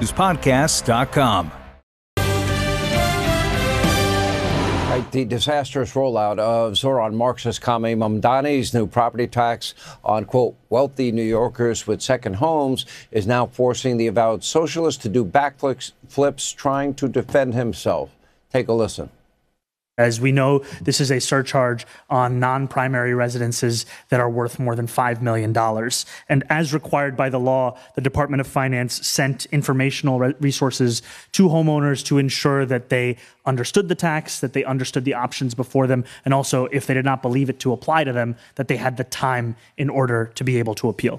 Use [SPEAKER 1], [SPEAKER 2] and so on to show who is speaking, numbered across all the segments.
[SPEAKER 1] Podcast.com.
[SPEAKER 2] The disastrous rollout of Zoran Marxist commie Mamdani's new property tax on, quote, wealthy New Yorkers with second homes is now forcing the avowed socialist to do backflips trying to defend himself. Take a listen.
[SPEAKER 3] As we know, this is a surcharge on non-primary residences that are worth more than $5 million. And as required by the law, the Department of Finance sent informational resources to homeowners to ensure that they understood the tax, that they understood the options before them, and also, if they did not believe it to apply to them, that they had the time in order to be able to appeal.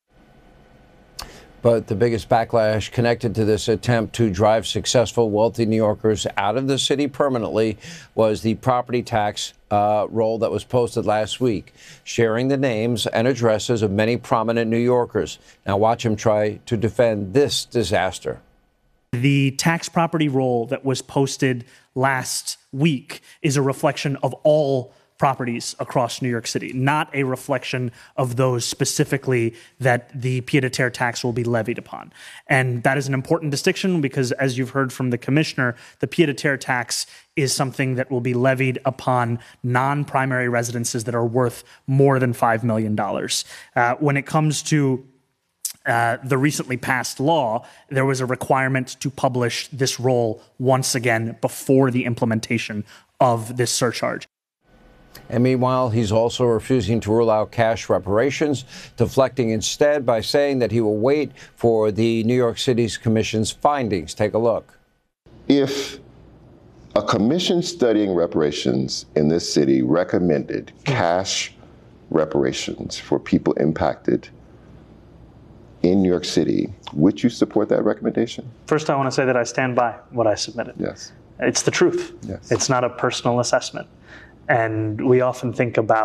[SPEAKER 2] But the biggest backlash connected to this attempt to drive successful wealthy New Yorkers out of the city permanently was the property tax roll that was posted last week, sharing the names and addresses of many prominent New Yorkers. Now watch him try to defend this disaster.
[SPEAKER 3] The tax property roll that was posted last week is a reflection of all properties across New York City, not a reflection of those specifically that the pied-à-terre tax will be levied upon. And that is an important distinction because, as you've heard from the commissioner, the pied-à-terre tax is something that will be levied upon non-primary residences that are worth more than $5 million. When it comes to the recently passed law, there was a requirement to publish this roll once again before the implementation of this surcharge.
[SPEAKER 2] And meanwhile, he's also refusing to rule out cash reparations, deflecting instead by saying that he will wait for the New York City's commission's findings. Take a look.
[SPEAKER 4] If a commission studying reparations in this city recommended cash reparations for people impacted in New York City, would you support that recommendation?
[SPEAKER 3] First, I want to say that I stand by what I submitted.
[SPEAKER 4] Yes.
[SPEAKER 3] It's the truth.
[SPEAKER 4] Yes.
[SPEAKER 3] It's not a personal assessment. And we often think about